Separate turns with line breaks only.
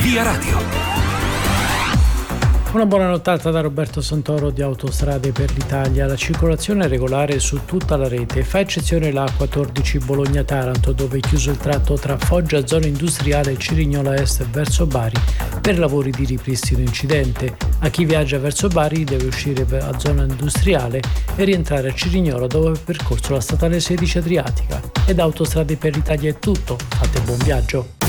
Via Radio.
Una buona nottata da Roberto Santoro di Autostrade per l'Italia. La circolazione è regolare su tutta la rete, fa eccezione la A14 Bologna-Taranto, dove è chiuso il tratto tra Foggia, zona industriale, e Cirignola Est verso Bari per lavori di ripristino incidente. A chi viaggia verso Bari deve uscire a zona industriale e rientrare a Cirignola, dove è percorso la statale 16 Adriatica. E da Autostrade per l'Italia è tutto, fate buon viaggio.